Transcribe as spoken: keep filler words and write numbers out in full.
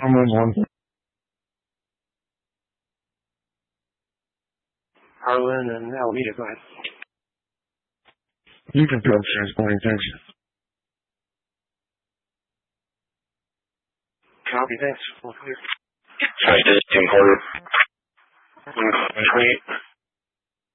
I'm on one. Harlan and Alameda, go ahead. You can go upstairs, point attention. Copy, thanks. All clear. Sorry, this is Tim Porter. one twenty-eight.